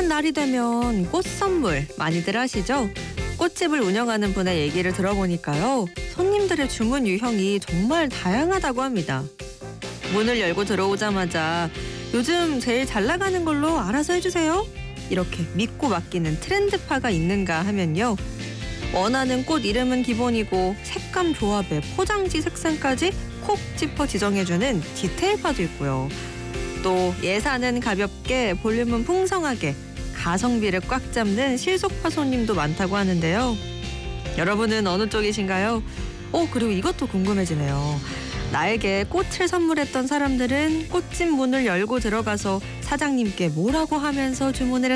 날이 되면 꽃 선물 많이들 하시죠? 꽃집을 운영하는 분의 얘기를 들어보니까요. 손님들의 주문 유형이 정말 다양하다고 합니다. 문을 열고 들어오자마자 요즘 제일 잘 나가는 걸로 알아서 해주세요. 이렇게 믿고 맡기는 트렌드파가 있는가 하면요. 원하는 꽃 이름은 기본이고 색감 조합에 포장지 색상까지 콕 짚어 지정해주는 디테일파도 있고요. 또 예산은 가볍게 볼륨은 풍성하게 가성비를 꽉 잡는 실속파 손님도 많다고 하는데요. 여러분은 어느 쪽이신가요? 그리고 이것도 궁금해지네요. 나에게 꽃을 선물했던 사람들은 꽃집 문을 열고 들어가서 사장님께 뭐라고 하면서 주문을